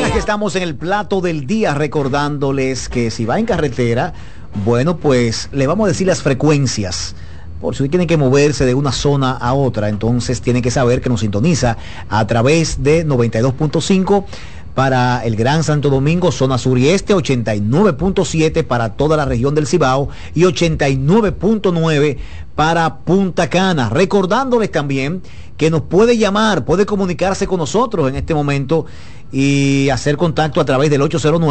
Señores, que estamos en el plato del día, recordándoles que si va en carretera, bueno, pues le vamos a decir las frecuencias. Por si usted tiene que moverse de una zona a otra, entonces tiene que saber que nos sintoniza a través de 92.5 para el Gran Santo Domingo, zona sur y este, 89.7 para toda la región del Cibao y 89.9 para Punta Cana. Recordándoles también que nos puede llamar, puede comunicarse con nosotros en este momento y hacer contacto a través del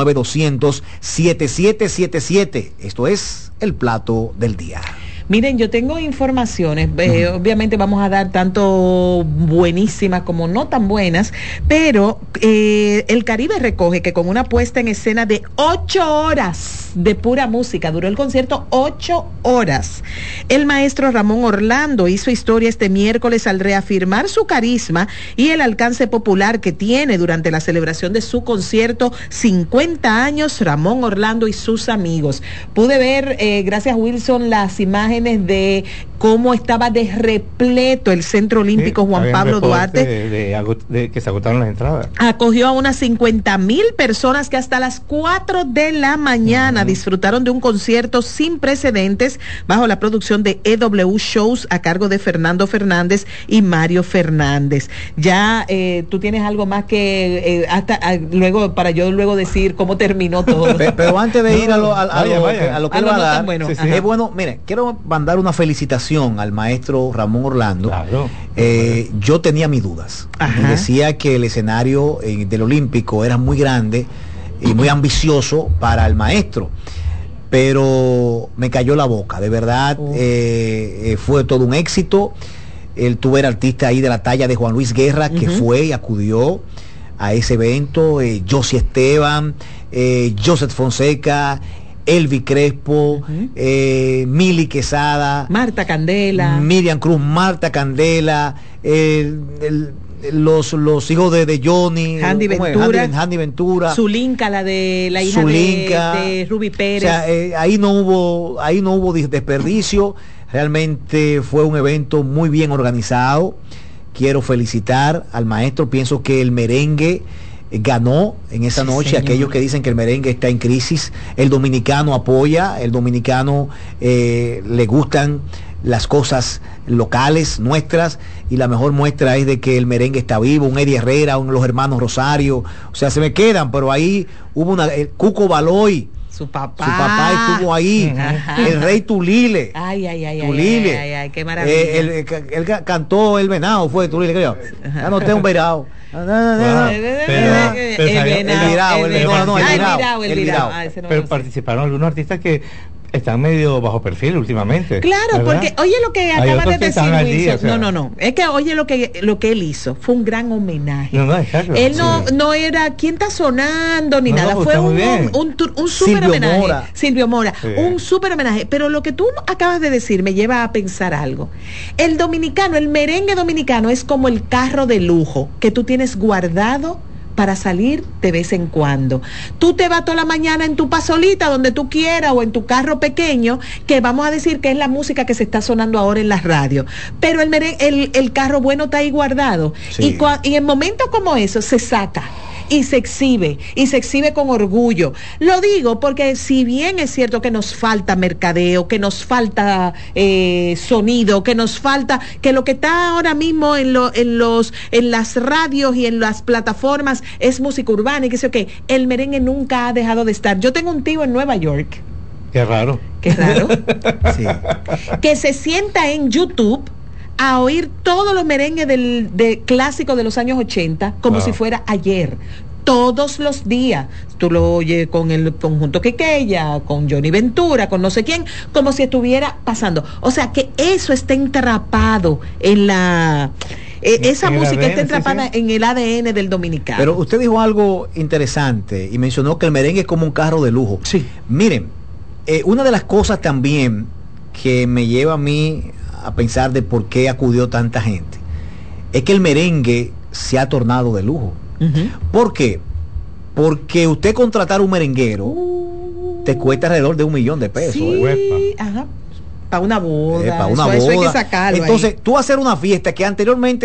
809-200-7777. Esto es el plato del día. Miren, yo tengo informaciones, obviamente vamos a dar tanto buenísimas como no tan buenas, pero el Caribe recoge que con una puesta en escena de 8 horas de pura música, duró el concierto 8 horas. El maestro Ramón Orlando hizo historia este miércoles al reafirmar su carisma y el alcance popular que tiene durante la celebración de su concierto 50 años, Ramón Orlando y sus amigos. Pude ver, gracias Wilson, las imágenes de cómo estaba de repleto el Centro Olímpico Juan Pablo Duarte. De que se agotaron las entradas. Acogió a unas 50,000 personas que hasta las 4 de la mañana disfrutaron de un concierto sin precedentes bajo la producción de EW Shows a cargo de Fernando Fernández y Mario Fernández. Ya tú tienes algo más que luego para yo luego decir cómo terminó todo. Pero antes de ir a lo que él va a dar, bueno, es bueno, mire, quiero mandar una felicitación al maestro Ramón Orlando. Claro. Yo tenía mis dudas. Me decía que el escenario del Olímpico era muy grande y muy ambicioso para el maestro, pero me cayó la boca, de verdad. Fue todo un éxito. Tú eres artista ahí de la talla de Juan Luis Guerra, que fue y acudió a ese evento, Josie Esteban, Joseph Fonseca, Elvi Crespo, Mili Quesada, Marta Candela, Miriam Cruz, Marta Candela, los hijos de Johnny, Handy Ventura, Zulinka, la hija de Ruby Pérez. O sea, ahí no hubo desperdicio. Realmente fue un evento muy bien organizado. Quiero felicitar al maestro. Pienso que el merengue ganó en esa noche. Señor. Aquellos que dicen que el merengue está en crisis, el dominicano apoya, el dominicano le gustan las cosas locales nuestras, y la mejor muestra es de que el merengue está vivo. Un Eddie Herrera, los hermanos Rosario, o sea, se me quedan, pero ahí hubo Cuco Baloy, su papá estuvo ahí. El Rey Tulile. Ay, qué maravilla. Él cantó El Venado, fue Tulile, creo. Ya no tengo un virado. Pero participaron algunos artistas que están medio bajo perfil últimamente. Claro, ¿verdad? Porque oye lo que acaba de decir Wilson. Día, o sea. No, es que oye lo que él hizo, fue un gran homenaje. Exacto. Él no era quién está sonando ni nada, fue un súper homenaje. Silvio Mora, un súper homenaje. Pero lo que tú acabas de decir me lleva a pensar algo. El merengue dominicano es como el carro de lujo que tú tienes guardado para salir de vez en cuando. Tú te vas toda la mañana en tu pasolita, donde tú quieras, o en tu carro pequeño, que vamos a decir que es la música que se está sonando ahora en la radio. Pero el carro bueno está ahí guardado. Sí. Y en momentos como esos se saca y se exhibe con orgullo. Lo digo porque si bien es cierto que nos falta mercadeo, que nos falta sonido, que nos falta, que lo que está ahora mismo en las radios y en las plataformas es música urbana y que sé yo qué, el merengue nunca ha dejado de estar. Yo tengo un tío en Nueva York. Qué raro. Sí. Que se sienta en YouTube a oír todos los merengues de clásicos de los años 80 como si fuera ayer. Todos los días. Tú lo oyes con el conjunto Quisqueya, con Johnny Ventura, con no sé quién, como si estuviera pasando. O sea que eso está entrapado en esa música está entrapada en el ADN del dominicano. Pero usted dijo algo interesante y mencionó que el merengue es como un carro de lujo. Sí. Miren, una de las cosas también que me lleva a mí a pensar de por qué acudió tanta gente es que el merengue se ha tornado de lujo. ¿Por qué? Porque usted contratar un merenguero te cuesta alrededor de $1 millón de pesos. Sí, para una boda. Para una boda. Eso hay que sacarlo. Entonces, tú hacer una fiesta que anteriormente